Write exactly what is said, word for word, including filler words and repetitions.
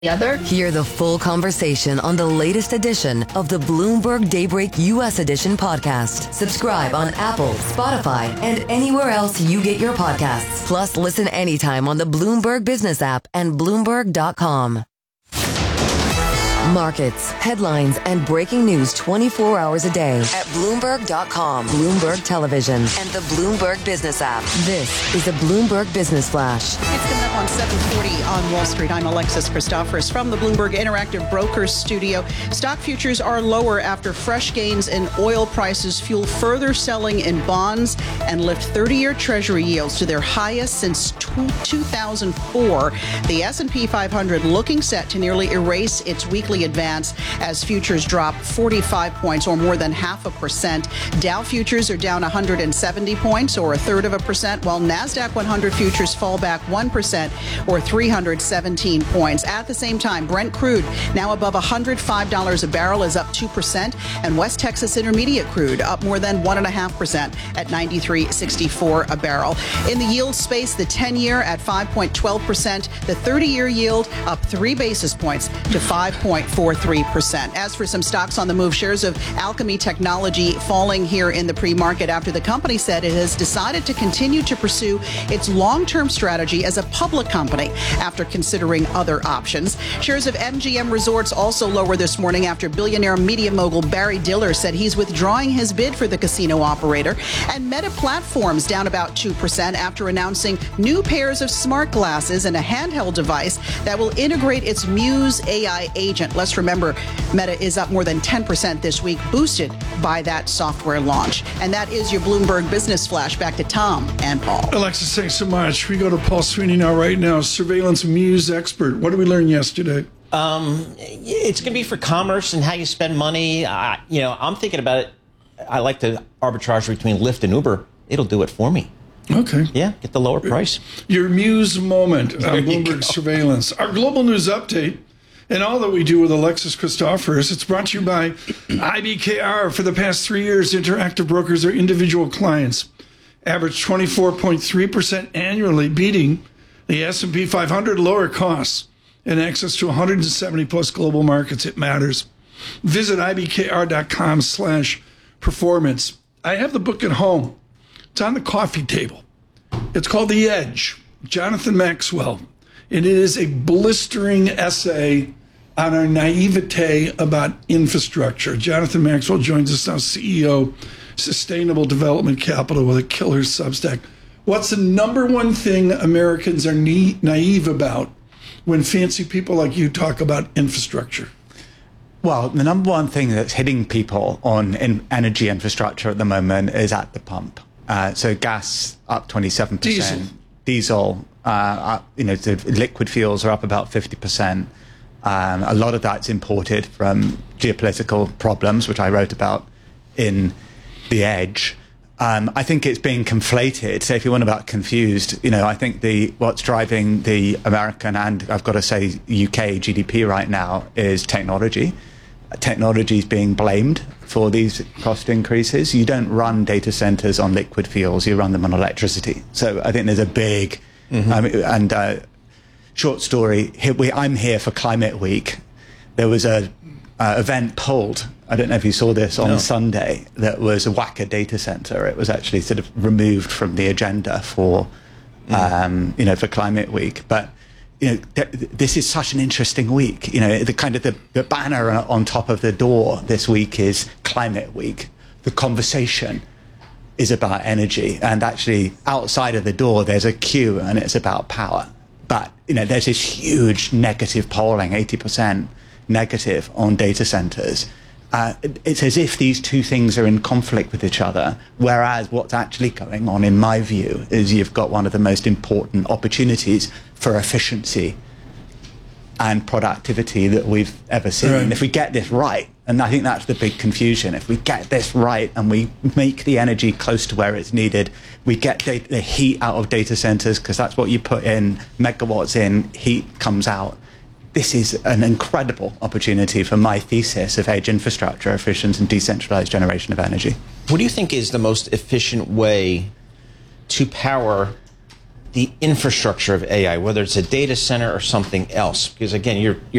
the other. Hear the full conversation on the latest edition of the Bloomberg Daybreak U S Edition podcast. Subscribe on Apple, Spotify, and anywhere else you get your podcasts. Plus, listen anytime on the Bloomberg Business app and Bloomberg dot com. Markets, headlines, and breaking news twenty-four hours a day at Bloomberg dot com, Bloomberg Television, and the Bloomberg Business app. This is the Bloomberg Business Flash. It's coming up on seven forty on Wall Street. I'm Alexis Christoforous from the Bloomberg Interactive Brokers studio. Stock futures are lower after fresh gains in oil prices fuel further selling in bonds and lift thirty-year Treasury yields to their highest since two thousand four. The S and P five hundred looking set to nearly erase its weekly advance as futures drop forty-five points, or more than half a percent. Dow futures are down one hundred seventy points, or a third of a percent, while NASDAQ one hundred futures fall back one percent, or three hundred seventeen points. At the same time, Brent crude, now above one hundred five dollars a barrel, is up two percent, and West Texas Intermediate crude up more than one point five percent at ninety-three sixty-four a barrel. In the yield space, the ten-year at five point one two percent, the thirty-year yield up three basis points to five point four three percent. As for some stocks on the move, shares of Alchemy Technology falling here in the pre-market after the company said it has decided to continue to pursue its long-term strategy as a public company after considering other options. Shares of M G M Resorts also lower this morning after billionaire media mogul Barry Diller said he's withdrawing his bid for the casino operator. And Meta Platforms down about two percent after announcing new pairs of smart glasses and a handheld device that will integrate its Muse A I agent. Let's remember, Meta is up more than ten percent this week, boosted by that software launch. And that is your Bloomberg Business Flash. Back to Tom and Paul. Alexis, thanks so much. We go to Paul Sweeney now, right now, surveillance Muse expert. What did we learn yesterday? Um, it's going to be for commerce and how you spend money. Uh, you know, I'm thinking about it. I like to arbitrage between Lyft and Uber. It'll do it for me. Okay. Yeah, get the lower price. Your Muse moment on Bloomberg Surveillance. Our global news update and all that we do with Alexis Christoforous. It's brought to you by I B K R. For the past three years, Interactive Brokers are individual clients. Average twenty-four point three percent annually, beating the S and P five hundred, lower costs, and access to one hundred seventy plus global markets. It matters. Visit I B K R dot com slash performance. I have the book at home. It's on the coffee table. It's called The Edge, Jonathan Maxwell. It is a blistering essay on our naivete about infrastructure. Jonathan Maxwell joins us now, C E O, Sustainable Development Capital, with a killer Substack. What's the number one thing Americans are na- naive about when fancy people like you talk about infrastructure? Well, the number one thing that's hitting people on in energy infrastructure at the moment is at the pump. Uh, so gas up twenty-seven percent. Diesel. Diesel, uh, up, you know, the liquid fuels are up about fifty percent. Um, a lot of that's imported from geopolitical problems, which I wrote about in The Edge. Um, I think it's being conflated. So if you want about confused, you know, I think the what's driving the American and I've got to say U K G D P right now is technology. Technology is being blamed for these cost increases. You don't run data centers on liquid fuels, you run them on electricity. So I think there's a big, mm-hmm. um, and uh, short story, here we, I'm here for Climate Week. There was a uh, event pulled, I don't know if you saw this on no. Sunday, that was a Wacker data center. It was actually sort of removed from the agenda for, mm. um, you know, for Climate Week. But you know, th- this is such an interesting week. You know, the kind of the, the banner on top of the door this week is Climate Week. The conversation is about energy, and actually outside of the door there's a queue, and it's about power. But you know, there's this huge negative polling, eighty percent negative on data centers. Uh, it's as if these two things are in conflict with each other, whereas what's actually going on, in my view, is you've got one of the most important opportunities for efficiency and productivity that we've ever seen. Right. And if we get this right, and I think that's the big confusion, if we get this right and we make the energy close to where it's needed, we get the, the heat out of data centers, because that's what you put in, megawatts in, heat comes out. This is an incredible opportunity for my thesis of edge infrastructure, efficient and decentralized generation of energy. What do you think is the most efficient way to power the infrastructure of A I, whether it's a data center or something else. Because again, you're, you're